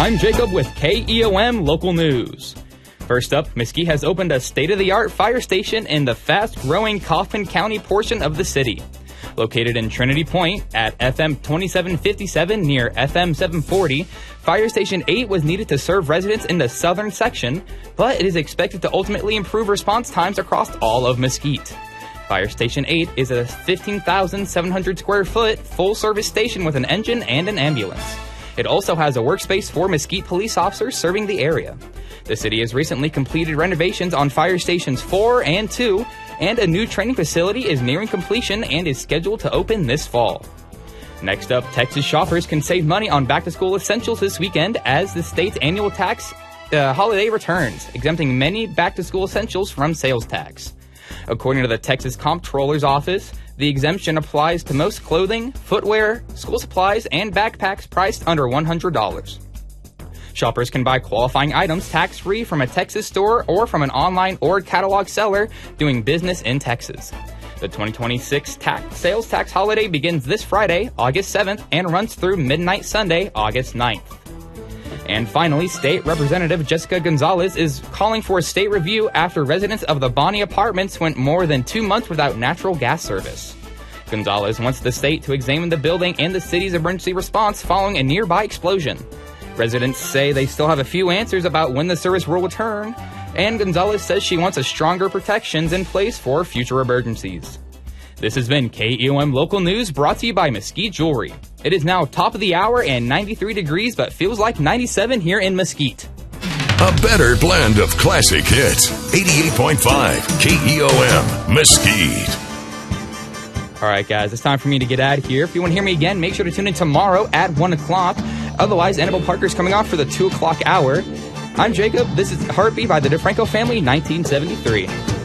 I'm Jacob with KEOM Local News. First up, Mesquite has opened a state-of-the-art fire station in the fast-growing Kaufman County portion of the city. Located in Trinity Point at FM 2757 near FM 740, Fire Station 8 was needed to serve residents in the southern section, but it is expected to ultimately improve response times across all of Mesquite. Fire Station 8 is a 15,700 square foot full-service station with an engine and an ambulance. It also has a workspace for Mesquite police officers serving the area. The city has recently completed renovations on Fire Stations 4 and 2, and a new training facility is nearing completion and is scheduled to open this fall. Next up, Texas shoppers can save money on back-to-school essentials this weekend as the state's annual tax holiday returns, exempting many back-to-school essentials from sales tax. According to the Texas Comptroller's Office, the exemption applies to most clothing, footwear, school supplies, and backpacks priced under $100. Shoppers can buy qualifying items tax-free from a Texas store or from an online or catalog seller doing business in Texas. The 2026 sales tax holiday begins this Friday, August 7th, and runs through midnight Sunday, August 9th. And finally, State Representative Jessica Gonzalez is calling for a state review after residents of the Bonnie Apartments went more than 2 months without natural gas service. Gonzalez wants the state to examine the building and the city's emergency response following a nearby explosion. Residents say they still have a few answers about when the service will return, and Gonzalez says she wants a stronger protections in place for future emergencies. This has been KEOM Local News brought to you by Mesquite Jewelry. It is now top of the hour and 93 degrees, but feels like 97 here in Mesquite. A better blend of classic hits. 88.5 KEOM Mesquite. All right, guys, it's time for me to get out of here. If you want to hear me again, make sure to tune in tomorrow at 1 o'clock. Otherwise, Annabelle Parker's coming off for the 2 o'clock hour. I'm Jacob. This is Heartbeat by the DeFranco Family, 1973.